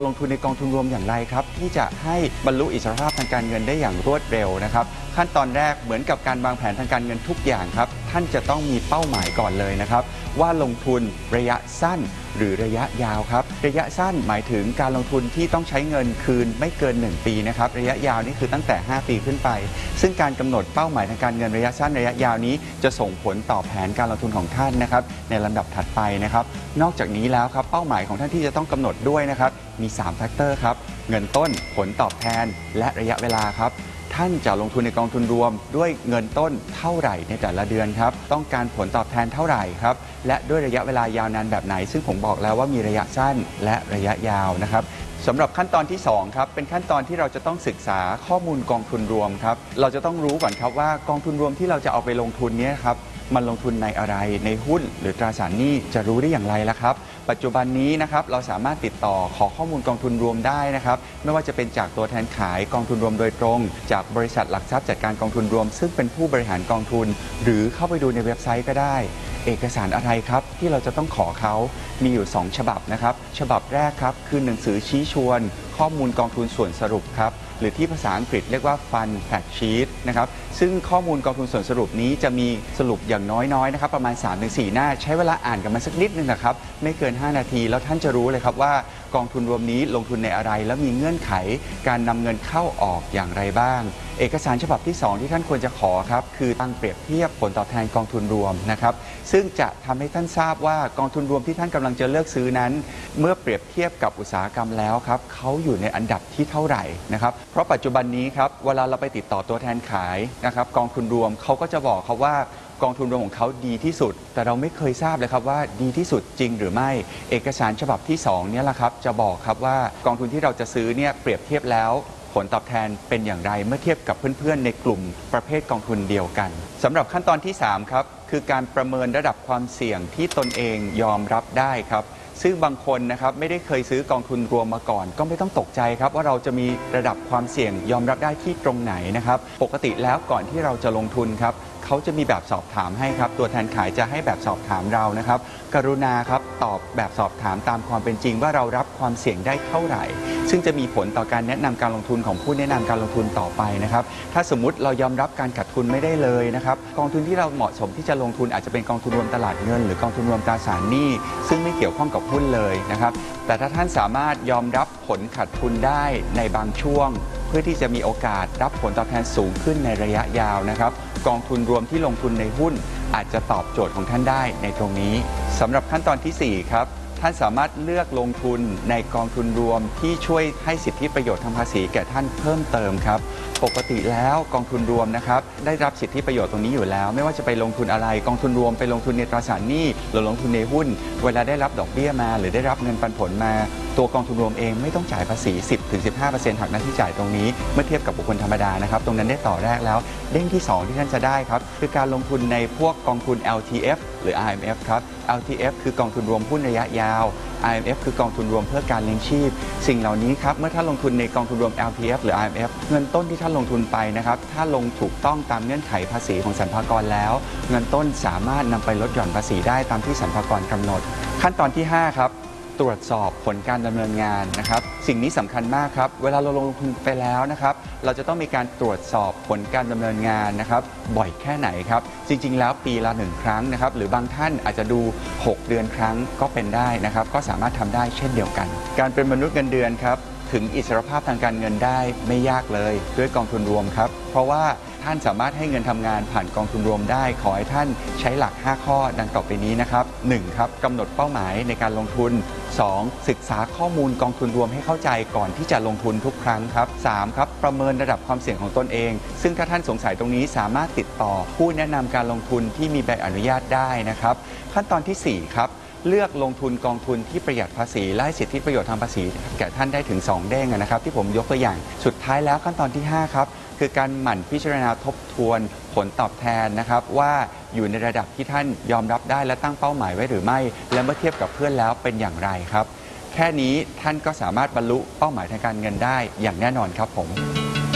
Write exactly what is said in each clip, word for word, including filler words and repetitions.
ลงทุนในกองทุนรวมอย่างไรครับที่จะให้บรรลุอิสรภาพทางการเงินได้อย่างรวดเร็วนะครับขั้นตอนแรกเหมือนกับการวางแผนทางการเงินทุกอย่างครับท่านจะต้องมีเป้าหมายก่อนเลยนะครับว่าลงทุนระยะสั้นหรือระยะยาวครับระยะสั้นหมายถึงการลงทุนที่ต้องใช้เงินคืนไม่เกินหนึ่งปีนะครับระยะยาวนี่คือตั้งแต่ห้าปีขึ้นไปซึ่งการกำหนดเป้าหมายทางการเงินระยะสั้นระยะยาวนี้จะส่งผลต่อแผนการลงทุนของท่านนะครับในลำดับถัดไปนะครับนอกจากนี้แล้วครับเป้าหมายของท่านที่จะต้องกำหนดด้วยนะครับมีสามแฟกเตอร์ครับเงินต้นผลตอบแทนและระยะเวลาครับท่านจะลงทุนในกองทุนรวมด้วยเงินต้นเท่าไหร่ในแต่ละเดือนครับต้องการผลตอบแทนเท่าไหร่ครับและด้วยระยะเวลายาวนานแบบไหนซึ่งผมบอกแล้วว่ามีระยะสั้นและระยะยาวนะครับสำหรับขั้นตอนที่สองครับเป็นขั้นตอนที่เราจะต้องศึกษาข้อมูลกองทุนรวมครับเราจะต้องรู้ก่อนครับว่ากองทุนรวมที่เราจะเอาไปลงทุนนี้ครับมันลงทุนในอะไรในหุ้นหรือตราสารหนี้จะรู้ได้อย่างไรล่ะครับปัจจุบันนี้นะครับเราสามารถติดต่อขอข้อมูลกองทุนรวมได้นะครับไม่ว่าจะเป็นจากตัวแทนขายกองทุนรวมโดยตรงจากบริษัทหลักทรัพย์จัดการกองทุนรวมซึ่งเป็นผู้บริหารกองทุนหรือเข้าไปดูในเว็บไซต์ก็ได้เอกสารอะไรครับที่เราจะต้องขอเขามีอยู่สองฉบับนะครับฉบับแรกครับคือหนังสือชี้ชวนข้อมูลกองทุนส่วนสรุปครับหรือที่ภาษาอังกฤษเรียกว่า Fund Fact Sheet นะครับซึ่งข้อมูลกองทุนส่วนสรุปนี้จะมีสรุปอย่างน้อยๆนะครับประมาณ สามถึงสี่ หน้าใช้เวลาอ่านกันมาสักนิดนึงนะครับไม่เกินห้านาทีแล้วท่านจะรู้เลยครับว่ากองทุนรวมนี้ลงทุนในอะไรแล้วมีเงื่อนไขการนำเงินเข้าออกอย่างไรบ้างเอกสารฉบับที่สองที่ท่านควรจะขอครับคือตั้งเปรียบเทียบผลตอบแทนกองทุนรวมนะครับซึ่งจะทำให้ท่านทราบว่ากองทุนรวมที่ท่านกำลังจะเลือกซื้อนั้นเมื่อเปรียบเทียบกับอุตสาหกรรมแล้วครับเขาอยู่ในอันดับที่เท่าไหร่นะครับเพราะปัจจุบันนี้ครับเวลาเราไปติดต่อตัวแทนขายนะครับกองทุนรวมเขาก็จะบอกครับว่ากองทุนรวมของเขาดีที่สุดแต่เราไม่เคยทราบเลยครับว่าดีที่สุดจริงหรือไม่เอกสารฉบับที่สองเนี่ยแหละครับจะบอกครับว่ากองทุนที่เราจะซื้อเนี่ยเปรียบเทียบแล้วผลตอบแทนเป็นอย่างไรเมื่อเทียบกับเพื่อนๆในกลุ่มประเภทกองทุนเดียวกันสำหรับขั้นตอนที่สามครับคือการประเมินระดับความเสี่ยงที่ตนเองยอมรับได้ครับซึ่งบางคนนะครับไม่ได้เคยซื้อกองทุนรวมมาก่อนก็ไม่ต้องตกใจครับว่าเราจะมีระดับความเสี่ยงยอมรับได้ที่ตรงไหนนะครับปกติแล้วก่อนที่เราจะลงทุนครับเขาจะมีแบบสอบถามให้ครับตัวแทนขายจะให้แบบสอบถามเรานะครับกรุณาครับตอบแบบสอบถามตามความเป็นจริงว่าเรารับความเสี่ยงได้เท่าไหร่ซึ่งจะมีผลต่อการแนะนำการลงทุนของผู้แนะนำการลงทุนต่อไปนะครับถ้าสมมุติเรายอมรับการขาดทุนไม่ได้เลยนะครับกองทุนที่เราเหมาะสมที่จะลงทุนอาจจะเป็นกองทุนรวมตลาดเงินหรือกองทุนรวมตราสารหนี้ซึ่งไม่เกี่ยวข้องกับหุ้นเลยนะครับแต่ถ้าท่านสามารถยอมรับผลขาดทุนได้ในบางช่วงเพื่อที่จะมีโอกาสรับผลตอบแทนสูงขึ้นในระยะยาวนะครับกองทุนรวมที่ลงทุนในหุ้นอาจจะตอบโจทย์ของท่านได้ในตรงนี้สำหรับขั้นตอนที่สี่ครับท่านสามารถเลือกลงทุนในกองทุนรวมที่ช่วยให้สิทธิประโยชน์ทางภาษีแก่ท่านเพิ่มเติมครับปกติแล้วกองทุนรวมนะครับได้รับสิทธิประโยชน์ตรงนี้อยู่แล้วไม่ว่าจะไปลงทุนอะไรกองทุนรวมไปลงทุนในตราสารหนี้หรือลงทุนในหุ้นเวลาได้รับดอกเบี้ยมาหรือได้รับเงินปันผลมาตัวกองทุนรวมเองไม่ต้องจ่ายภาษี สิบถึงสิบห้าเปอร์เซ็นต์ หักหน้าที่จ่ายตรงนี้เมื่อเทียบกับบุคคลธรรมดานะครับตรงนั้นได้ต่อแรกแล้วเด้งที่สองที่ท่านจะได้ครับคือการลงทุนในพวกกองทุน แอล ที เอฟ หรือ อาร์ เอ็ม เอฟ ครับ แอล ที เอฟ คือกองทุนรวมหุ้นระยะยาว อาร์ เอ็ม เอฟ คือกองทุนรวมเพื่อการเลี้ยงชีพสิ่งเหล่านี้ครับเมื่อท่านลงทุนในกองทุนรวม แอล ที เอฟ หรือ อาร์ เอ็ม เอฟ เงินต้นที่ท่านลงทุนไปนะครับถ้าลงถูกต้องตามเงื่อนไขภาษีของสรรพากรแล้วเงินต้นสามารถนำไปลดหย่อนภาษีได้ตามที่สรรพากรกำหนดขั้นตอนที่ห้าครับตรวจสอบผลการดำเนินงานนะครับสิ่งนี้สำคัญมากครับเวลาเราลงทุนไปแล้วนะครับเราจะต้องมีการตรวจสอบผลการดำเนินงานนะครับบ่อยแค่ไหนครับจริงๆแล้วปีละหนึ่งครั้งนะครับหรือบางท่านอาจจะดูหกเดือนครั้งก็เป็นได้นะครับก็สามารถทำได้เช่นเดียวกันการเป็นมนุษย์เงินเดือนครับถึงอิสรภาพทางการเงินได้ไม่ยากเลยด้วยกองทุนรวมครับเพราะว่าท่านสามารถให้เงินทำงานผ่านกองทุนรวมได้ขอให้ท่านใช้หลักห้าข้อดังต่อไปนี้นะครับหนึ่งครับกำหนดเป้าหมายในการลงทุนสองศึกษาข้อมูลกองทุนรวมให้เข้าใจก่อนที่จะลงทุนทุกครั้งครับสามครับประเมินระดับความเสี่ยงของตนเองซึ่งถ้าท่านสงสัยตรงนี้สามารถติดต่อผู้แนะนำการลงทุนที่มีใบอนุญาตได้นะครับขั้นตอนที่สี่ครับเลือกลงทุนกองทุนที่ประหยัดภาษีและให้สิทธิประโยชน์ทางภาษีแก่ท่านได้ถึงสองเด้งนะครับที่ผมยกตัวอย่างสุดท้ายแล้วขั้นตอนที่ห้าครับคือการหมั่นพิจารณาทบทวนผลตอบแทนนะครับว่าอยู่ในระดับที่ท่านยอมรับได้และตั้งเป้าหมายไว้หรือไม่และเมื่อเทียบกับเพื่อนแล้วเป็นอย่างไรครับแค่นี้ท่านก็สามารถบรรลุเป้าหมายทางการเงินได้อย่างแน่นอนครับผมค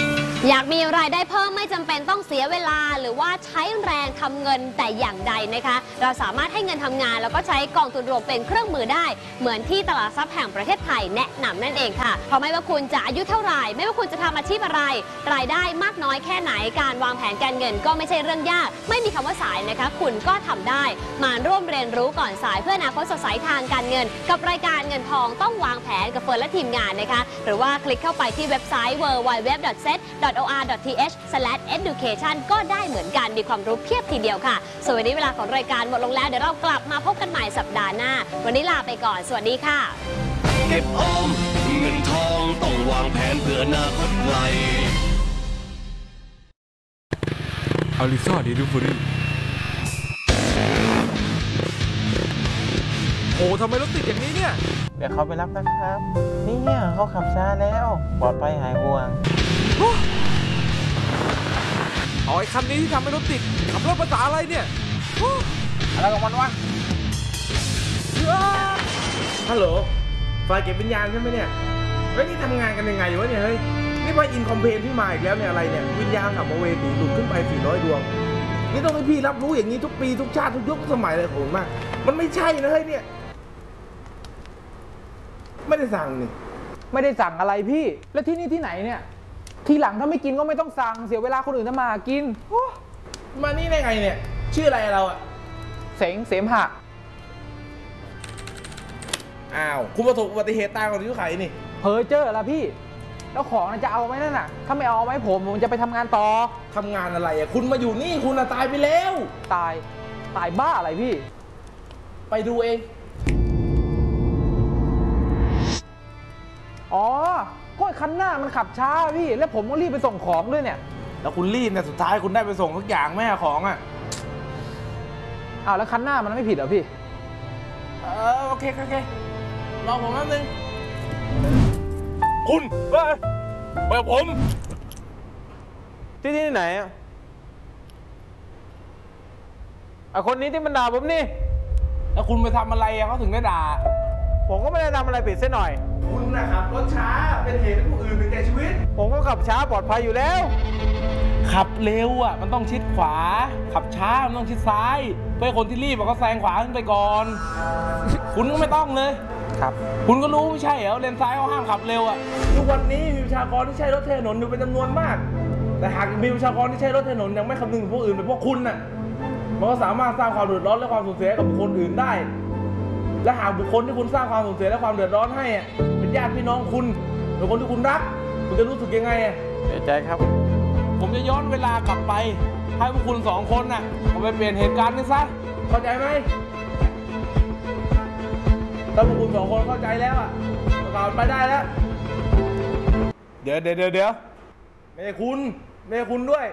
อยากมีรายได้เพิ่มไม่จำเป็นต้องเสียเวลาหรือว่าใช้แรงทำเงินแต่อย่างใดนะคะเราสามารถให้เงินทำงานแล้วก็ใช้กองทุนรวมเป็นเครื่องมือได้เหมือนที่ตลาดทรัพย์แห่งประเทศไทยแนะนำนั่นเองค่ะเพราะไม่ว่าคุณจะอายุเท่าไหร่ไม่ว่าคุณจะทำอาชีพอะไรรายได้มากน้อยแค่ไหนการวางแผนการเงินก็ไม่ใช่เรื่องยากไม่มีคำว่าสายนะคะคุณก็ทำได้มาร่วมเรียนรู้ก่อนสายเพื่ออนาคตสดใสทางการเงินกับรายการเงินทองต้องวางแผนกับเฟิร์นและทีมงานนะคะหรือว่าคลิกเข้าไปที่เว็บไซต์ ดับเบิลยู ดับเบิลยู ดับเบิลยู ดอท เซต ดอท โอ อาร์ ดอท ที เอช สแลช เอดูเคชัน ก็ได้เหมือนกันมีความรู้เพียบทีเดียวค่ะส่วนวันนี้เวลาของรายการหมดลงแล้วเดี๋ยวเรากลับมาพบกันใหม่สัปดาห์หน้าวันนี้ลาไปก่อนสวัสดีค่ะเก็บออมเงินทองต้องวางแผนเพื่ออนาคตไกลอลิซาเดลิเวอรี่โอ้ทำไมรถติดอย่างนี้เนี่ยเดี๋ยวเขาไปรับนะครับนี่เนี่ยเขาขับช้าแล้วปลอดภัยหายห่วงเอาไอ้คันนี้ที่ทำให้รถติดขับรถภาษาอะไรเนี่ยอะไรของมันวะฮัลโหลไฟเก็บวิญญาณใช่ไหมเนี่ยเฮ้ยนี่ทำงานกันยังไงวะเนี่ยเฮ้ยนี่ว่าอินคอมเพลนพี่มาอีกแล้วเนี่ยอะไรเนี่ยวิญญาณขับมาเวทีหลุดขึ้นไปสี่ร้อยดวงนี่ต้องให้พี่รับรู้อย่างนี้ทุกปีทุกชาติทุกยุคสมัยเลยผมมากมันไม่ใช่นะเฮ้ยเนี่ยไม่ได้สั่งนี่ไม่ได้สั่งอะไรพี่แล้วที่นี่ที่ไหนเนี่ยทีหลังถ้าไม่กินก็ไม่ต้องสั่งเสียเวลาคนอื่นทำมากินมานี่ได้ไงเนี่ยชื่ออะไรเราอะเสงเสมหะอ้าวคุณประสบอุบัติเหตุตายก่อนที่เขาขายนี่เพอเจอละพี่แล้วของจะเอาไหมนั่นน่ะถ้าไม่เอาไหมผมผมจะไปทำงานต่อทำงานอะไรอะคุณมาอยู่นี่คุณตายไปแล้วตายตายบ้าอะไรพี่ไปดูเองอ๋อก็คันหน้ามันขับช้าพี่แล้วผมก็รีบไปส่งของด้วยเนี่ยแล้วคุณรีบเนี่ยสุดท้ายคุณได้ไปส่งทุกอย่างแม่ของอ่ะอ้าวแล้วคันหน้ามันไม่ผิดเหรอพี่เออโอเคโอเครอผมแป๊บนึงคุณเฮ้ยไปกับผมที่ที่ไหนอ่ะไอคนนี้ที่มันด่าผมนี่แล้วคุณไปทำอะไรอ่ะเขาถึงได้ด่าผมก็ไม่ได้ทำอะไรผิดสักหน่อยคุณนะครับรถช้าเป็นเหตุให้ผู้อื่นถึงแก่ชีวิตผมก็ขับช้าปลอดภัยอยู่แล้วขับเร็วอ่ะมันต้องชิดขวาขับช้ามันต้องชิดซ้ายเพื่อคนที่รีบก็แซงขวาขึ้นไปก่อนคุณก็ไม่ต้องเลยครับคุณก็รู้ไม่ใช่เหรอเลนซ้ายเขาห้ามขับเร็วอ่ะทุกวันนี้มีประชากรที่ใช้รถถนนอยู่เป็นจำนวนมากแต่หากมีประชากรที่ใช้รถถนนยังไม่คำนึงถึงพวกอื่นเป็นพวกคุณน่ะมันก็สามารถสร้างความเดือดร้อนและความสูญเสียกับบุคคลอื่นได้และหากบุคคลที่คุณสร้างความสูญเสียและความเดือดร้อนให้เป็นญาติพี่น้องคุณหรือคนที่คุณรักคุณจะรู้สึกยังไงเสียใจครับผมจะย้อนเวลากลับไปให้พวกคุณสองคนน่ะเอาไปเปลี่ยนเหตุการณ์กันซะเข้าใจไหมถ้าพวกคุณสองคนเข้าใจแล้วอ่ะกลับไปได้แล้วเดี๋ยวเดี๋ยวเดี๋ยวไม่ใช่คุณไม่ใช่คุณด้วย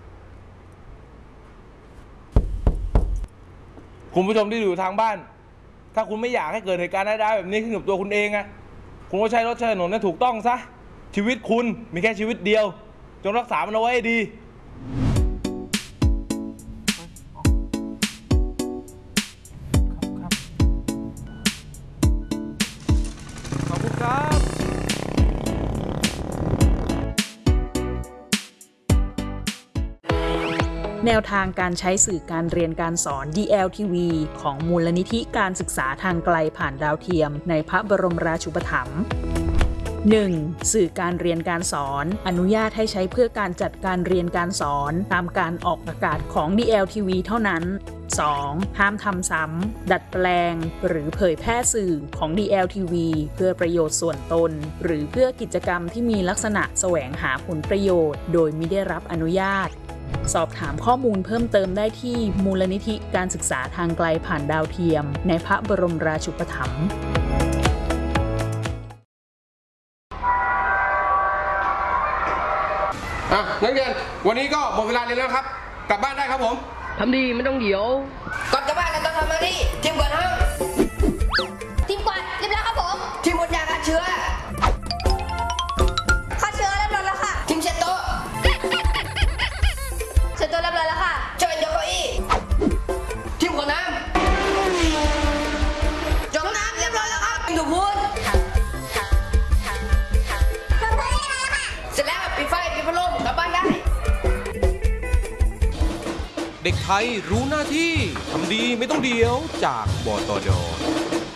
คุณผู้ชมที่อยู่ทางบ้านถ้าคุณไม่อยากให้เกิดเหตุการณ์ร้ายๆแบบนี้ขึ้นกับตัวคุณเองอะคุณก็ใช้รถใช้ถนนให้ถูกต้องซะชีวิตคุณมีแค่ชีวิตเดียวจงรักษามันเอาไว้ให้ดีครับขอบคุณครับแนวทางการใช้สื่อการเรียนการสอน ดี แอล ที วี ของมูลนิธิการศึกษาทางไกลผ่านดาวเทียมในพระบรมราชูปถัมภ์ หนึ่ง. สื่อการเรียนการสอนอนุญาตให้ใช้เพื่อการจัดการเรียนการสอนตามการออกอากาศของ ดี แอล ที วี เท่านั้น สอง. ห้ามทำซ้ำดัดแปลงหรือเผยแพร่สื่อของ ดี แอล ที วี เพื่อประโยชน์ส่วนตนหรือเพื่อกิจกรรมที่มีลักษณะแสวงหาผลประโยชน์โดยมิได้รับอนุญาตสอบถามข้อมูลเพิ่มเติมได้ที่มูลนิธิการศึกษาทางไกลผ่านดาวเทียมในพระบรมราชูปถัมภ์อ่ะนักเรียนวันนี้ก็หมดเวลาเรียนแล้วครับกลับบ้านได้ครับผมทำดีไม่ต้องเดี๋ยวก่อนกลับบ้านเราต้องทำอะไรทีมก่อนห้องทีมก่อนเรียบร้อยครับผมทีมบดยาฆ่าเชื้อฆ่าเชื้อเรียบร้อยแล้วค่ะทีมเช็ดโต๊ะเช็ดโต๊ะเรียบร้อยแล้วค่ะช่วยยกเก้าอี้ทีมขนน้ำจกน้ำเรียบร้อยแล้วครับทีมดูพูนเสร็จแล้วปิดไฟปิดพัดลมกลับบ้านเด็กไทยรู้หน้าที่ทำดีไม่ต้องเดียวจากบตด